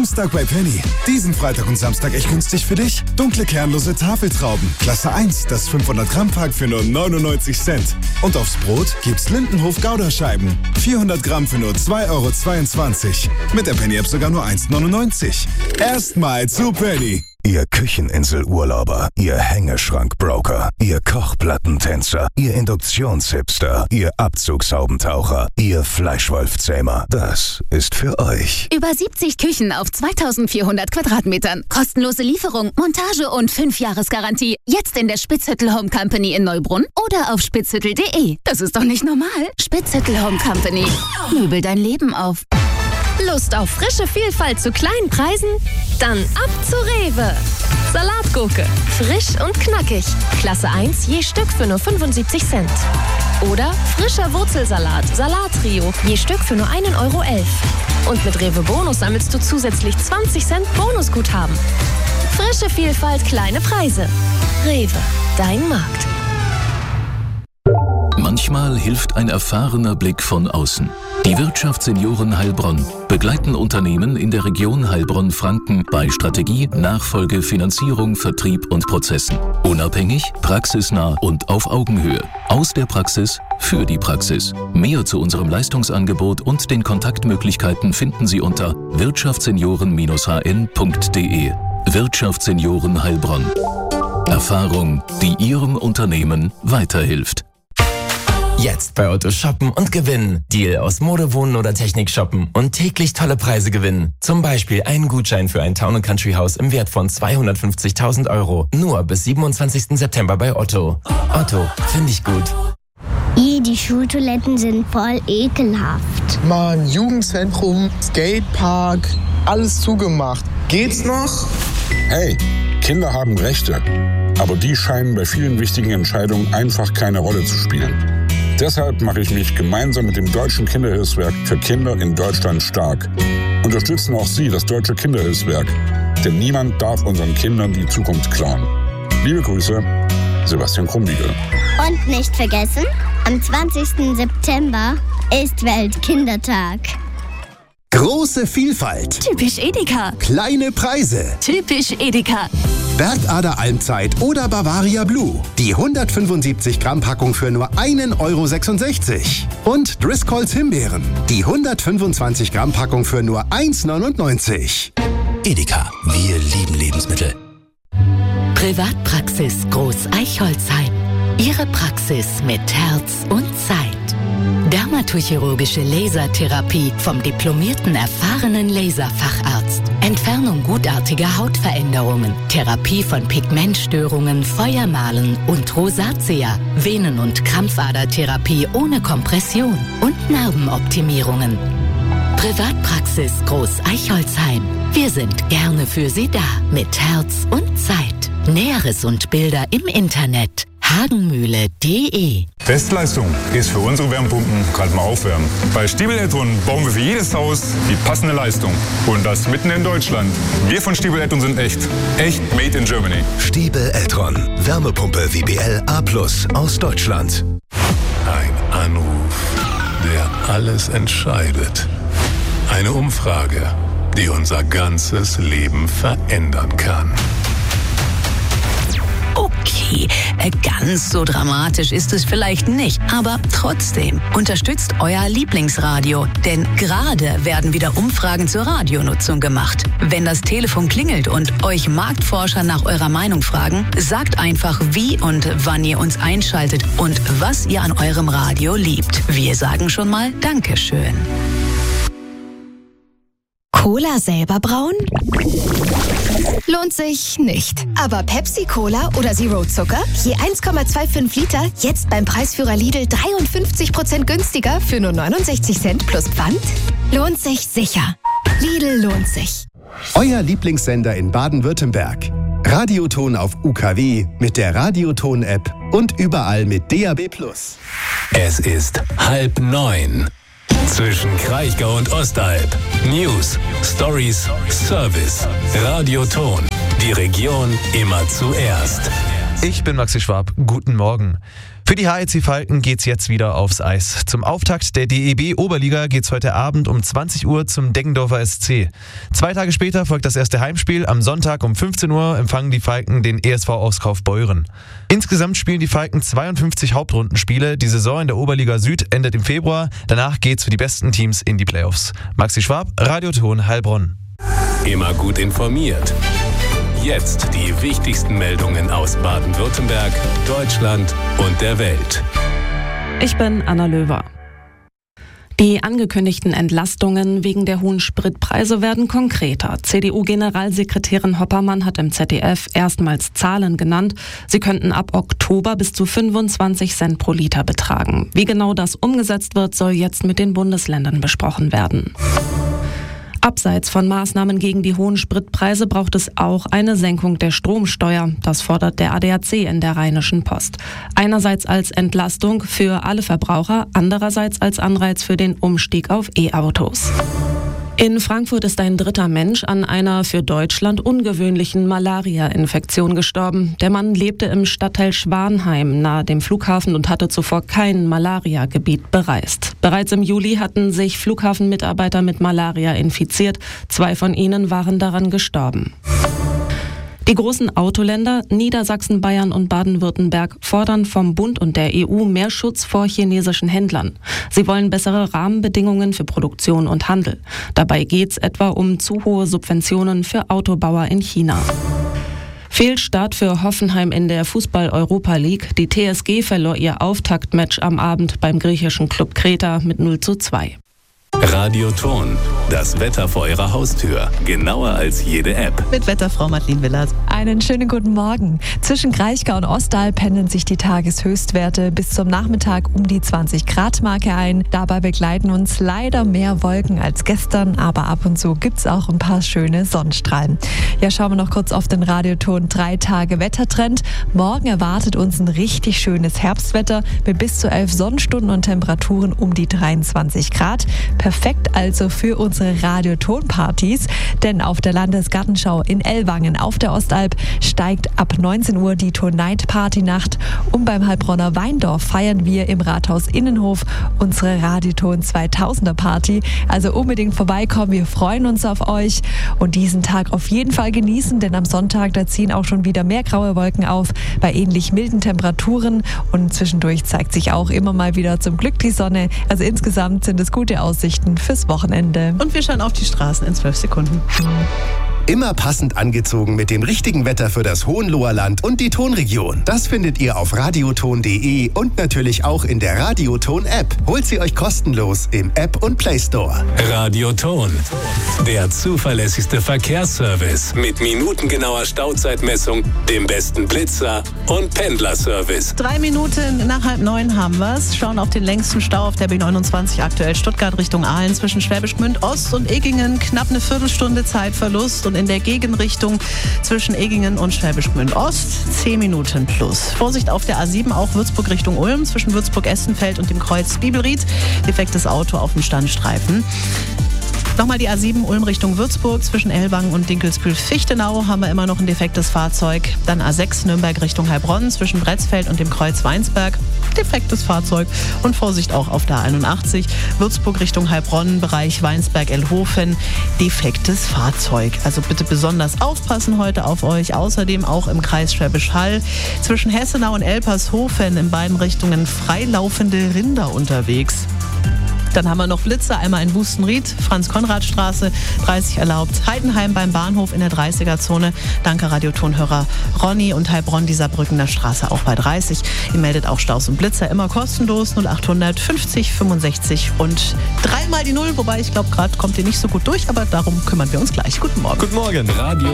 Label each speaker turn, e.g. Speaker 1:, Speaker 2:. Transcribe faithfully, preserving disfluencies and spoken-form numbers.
Speaker 1: Samstag bei Penny. Diesen Freitag und Samstag echt günstig für dich. Dunkle kernlose Tafeltrauben. Klasse eins, das fünfhundert Gramm Pack für nur neunundneunzig Cent. Und aufs Brot gibt's Lindenhof Gouda-Scheiben. vierhundert Gramm für nur zwei Euro zweiundzwanzig. Mit der Penny-App sogar nur eins neunundneunzig. Erstmal zu Penny.
Speaker 2: Ihr Kücheninselurlauber, Ihr Hängeschrank-Broker, Ihr Kochplattentänzer, Ihr Induktionshipster, Ihr Abzugshaubentaucher, Ihr Fleischwolfzähmer. Das ist für euch.
Speaker 3: Über siebzig Küchen auf zweitausendvierhundert Quadratmetern. Kostenlose Lieferung, Montage und fünf Jahresgarantie. Jetzt in der Spitzhüttel Home Company in Neubrunn oder auf spitzhüttel punkt de. Das ist doch nicht normal. Spitzhüttel Home Company. Möbel dein Leben auf.
Speaker 4: Lust auf frische Vielfalt zu kleinen Preisen? Dann ab zu Rewe. Salatgurke, frisch und knackig. Klasse eins je Stück für nur fünfundsiebzig Cent. Oder frischer Wurzelsalat, Salattrio, je Stück für nur ein Euro elf. Und mit Rewe Bonus sammelst du zusätzlich zwanzig Cent Bonusguthaben. Frische Vielfalt, kleine Preise. Rewe, dein Markt.
Speaker 5: Manchmal hilft ein erfahrener Blick von außen. Die Wirtschaftssenioren Heilbronn begleiten Unternehmen in der Region Heilbronn-Franken bei Strategie, Nachfolge, Finanzierung, Vertrieb und Prozessen. Unabhängig, praxisnah und auf Augenhöhe. Aus der Praxis für die Praxis. Mehr zu unserem Leistungsangebot und den Kontaktmöglichkeiten finden Sie unter wirtschaftssenioren Bindestrich h n punkt de. Wirtschaftssenioren Heilbronn. Erfahrung, die Ihrem Unternehmen weiterhilft.
Speaker 6: Jetzt bei Otto shoppen und gewinnen. Deal aus Mode, Wohnen oder Technik shoppen und täglich tolle Preise gewinnen. Zum Beispiel einen Gutschein für ein Town and Country Haus im Wert von zweihundertfünfzigtausend Euro. Nur bis siebenundzwanzigsten September bei Otto. Otto, finde ich gut.
Speaker 7: I, die Schultoiletten sind voll ekelhaft.
Speaker 8: Mann, Jugendzentrum, Skatepark, alles zugemacht. Geht's noch?
Speaker 9: Hey, Kinder haben Rechte. Aber die scheinen bei vielen wichtigen Entscheidungen einfach keine Rolle zu spielen. Deshalb mache ich mich gemeinsam mit dem Deutschen Kinderhilfswerk für Kinder in Deutschland stark. Unterstützen auch Sie das Deutsche Kinderhilfswerk. Denn niemand darf unseren Kindern die Zukunft klauen. Liebe Grüße, Sebastian Krumbiegel.
Speaker 7: Und nicht vergessen, am zwanzigsten September ist Weltkindertag.
Speaker 10: Große Vielfalt.
Speaker 3: Typisch Edeka.
Speaker 10: Kleine Preise.
Speaker 3: Typisch Edeka.
Speaker 10: Bergader Almzeit oder Bavaria Blue. Die hundertfünfundsiebzig Gramm Packung für nur ein Euro sechsundsechzig. Und Driscolls Himbeeren. Die hundertfünfundzwanzig Gramm Packung für nur eins neunundneunzig.
Speaker 11: Edeka. Wir lieben Lebensmittel.
Speaker 12: Privatpraxis Groß Eichholzheim. Ihre Praxis mit Herz und Zeit. Dermatochirurgische Lasertherapie vom diplomierten, erfahrenen Laserfacharzt. Entfernung gutartiger Hautveränderungen. Therapie von Pigmentstörungen, Feuermalen und Rosatia. Venen- und Krampfadertherapie ohne Kompression. Und Narbenoptimierungen. Privatpraxis Groß Eichholzheim. Wir sind gerne für Sie da. Mit Herz und Zeit. Näheres und Bilder im Internet. hagenmühle punkt de.
Speaker 13: Bestleistung ist für unsere Wärmepumpen gerade mal aufwärmen. Bei Stiebel Eltron bauen wir für jedes Haus die passende Leistung. Und das mitten in Deutschland. Wir von Stiebel Eltron sind echt. Echt made in Germany.
Speaker 2: Stiebel Eltron. Wärmepumpe W B L A plus aus Deutschland.
Speaker 14: Ein Anruf, der alles entscheidet. Eine Umfrage, die unser ganzes Leben verändern kann.
Speaker 15: Okay, ganz so dramatisch ist es vielleicht nicht, aber trotzdem unterstützt euer Lieblingsradio, denn gerade werden wieder Umfragen zur Radionutzung gemacht. Wenn das Telefon klingelt und euch Marktforscher nach eurer Meinung fragen, sagt einfach, wie und wann ihr uns einschaltet und was ihr an eurem Radio liebt. Wir sagen schon mal Dankeschön.
Speaker 16: Cola selber brauen? Lohnt sich nicht. Aber Pepsi-Cola oder Zero Zucker? Je eins Komma fünfundzwanzig Liter, jetzt beim Preisführer Lidl dreiundfünfzig Prozent günstiger für nur neunundsechzig Cent plus Pfand? Lohnt sich sicher. Lidl lohnt sich.
Speaker 10: Euer Lieblingssender in Baden-Württemberg. Radioton auf U K W mit der Radioton-App und überall mit D A B plus.
Speaker 14: Es ist halb neun. Zwischen Kraichgau und Ostalb. News, Stories, Service. Radioton. Die Region immer zuerst.
Speaker 17: Ich bin Maxi Schwab. Guten Morgen. Für die H I C Falken geht's jetzt wieder aufs Eis. Zum Auftakt der D E B-Oberliga geht's heute Abend um zwanzig Uhr zum Deggendorfer S C. Zwei Tage später folgt das erste Heimspiel. Am Sonntag um fünfzehn Uhr empfangen die Falken den E S V aus Kaufbeuren. Insgesamt spielen die Falken zweiundfünfzig Hauptrundenspiele. Die Saison in der Oberliga Süd endet im Februar. Danach geht's für die besten Teams in die Playoffs. Maxi Schwab, Radioton Heilbronn.
Speaker 14: Immer gut informiert. Jetzt die wichtigsten Meldungen aus Baden-Württemberg, Deutschland und der Welt.
Speaker 18: Ich bin Anna Löwer. Die angekündigten Entlastungen wegen der hohen Spritpreise werden konkreter. C D U-Generalsekretärin Hoppermann hat im Z D F erstmals Zahlen genannt. Sie könnten ab Oktober bis zu fünfundzwanzig Cent pro Liter betragen. Wie genau das umgesetzt wird, soll jetzt mit den Bundesländern besprochen werden. Abseits von Maßnahmen gegen die hohen Spritpreise braucht es auch eine Senkung der Stromsteuer. Das fordert der A D A C in der Rheinischen Post. Einerseits als Entlastung für alle Verbraucher, andererseits als Anreiz für den Umstieg auf E-Autos. In Frankfurt ist ein dritter Mensch an einer für Deutschland ungewöhnlichen Malaria-Infektion gestorben. Der Mann lebte im Stadtteil Schwanheim nahe dem Flughafen und hatte zuvor kein Malaria-Gebiet bereist. Bereits im Juli hatten sich Flughafenmitarbeiter mit Malaria infiziert. Zwei von ihnen waren daran gestorben. Die großen Autoländer Niedersachsen, Bayern und Baden-Württemberg fordern vom Bund und der E U mehr Schutz vor chinesischen Händlern. Sie wollen bessere Rahmenbedingungen für Produktion und Handel. Dabei geht es etwa um zu hohe Subventionen für Autobauer in China. Fehlstart für Hoffenheim in der Fußball-Europa League. Die T S G verlor ihr Auftaktmatch am Abend beim griechischen Club Kreta mit null zu zwei.
Speaker 14: Radioton, das Wetter vor Ihrer Haustür. Genauer als jede App.
Speaker 19: Mit Wetterfrau Madeleine Willers. Einen schönen guten Morgen. Zwischen Kraichgau und Ostalb pendeln sich die Tageshöchstwerte bis zum Nachmittag um die zwanzig Grad Marke ein. Dabei begleiten uns leider mehr Wolken als gestern, aber ab und zu gibt's auch ein paar schöne Sonnenstrahlen. Ja, schauen wir noch kurz auf den Radioton drei Tage Wettertrend. Morgen erwartet uns ein richtig schönes Herbstwetter mit bis zu elf Sonnenstunden und Temperaturen um die dreiundzwanzig Grad. Perfekt also für unsere Radioton-Partys, denn auf der Landesgartenschau in Ellwangen auf der Ostalb steigt ab neunzehn Uhr die Ton-Night-Party-Nacht und beim Heilbronner Weindorf feiern wir im Rathaus Innenhof unsere Radioton zweitausender Party. Also unbedingt vorbeikommen, wir freuen uns auf euch und diesen Tag auf jeden Fall genießen, denn am Sonntag, da ziehen auch schon wieder mehr graue Wolken auf bei ähnlich milden Temperaturen und zwischendurch zeigt sich auch immer mal wieder zum Glück die Sonne. Also insgesamt sind es gute Aussichten fürs Wochenende. Und wir schauen auf die Straßen in zwölf Sekunden.
Speaker 10: Immer passend angezogen mit dem richtigen Wetter für das Hohenloherland und die Tonregion. Das findet ihr auf radioton punkt de und natürlich auch in der Radioton-App. Holt sie euch kostenlos im App und Play Store.
Speaker 14: Radioton, der zuverlässigste Verkehrsservice mit minutengenauer Stauzeitmessung, dem besten Blitzer und Pendlerservice.
Speaker 19: Drei Minuten nach halb neun haben wir's. Schauen auf den längsten Stau auf der B neunundzwanzig aktuell Stuttgart Richtung Aalen zwischen Schwäbisch Gmünd Ost und Eggingen. Knapp eine Viertelstunde Zeitverlust. Und in der Gegenrichtung zwischen Eggingen und Schwäbisch Gmünd Ost zehn Minuten plus. Vorsicht auf der A sieben, auch Würzburg Richtung Ulm, zwischen Würzburg-Essenfeld und dem Kreuz Bibelried. Defektes Auto auf dem Standstreifen. Nochmal die A sieben Ulm Richtung Würzburg zwischen Ellwangen und Dinkelsbühl-Fichtenau haben wir immer noch ein defektes Fahrzeug. Dann A sechs Nürnberg Richtung Heilbronn zwischen Bretzfeld und dem Kreuz Weinsberg. Defektes Fahrzeug und Vorsicht auch auf der A einundachtzig Würzburg Richtung Heilbronn, Bereich Weinsberg-Ellhofen, defektes Fahrzeug. Also bitte besonders aufpassen heute auf euch. Außerdem auch im Kreis Schwäbisch Hall zwischen Hessenau und Elpershofen in beiden Richtungen freilaufende Rinder unterwegs. Dann haben wir noch Blitzer, einmal in Wustenried, Franz-Konrad-Straße, dreißig erlaubt. Heidenheim beim Bahnhof in der dreißiger-Zone. Danke Radiotonhörer Ronny und Heilbronn dieser Brückener Straße auch bei dreißig. Ihr meldet auch Staus und Blitzer immer kostenlos null achthundert fünfzig fünfundsechzig und dreimal die Null. Wobei ich glaube, gerade kommt ihr nicht so gut durch, aber darum kümmern wir uns gleich. Guten Morgen.
Speaker 17: Guten Morgen.
Speaker 14: Radio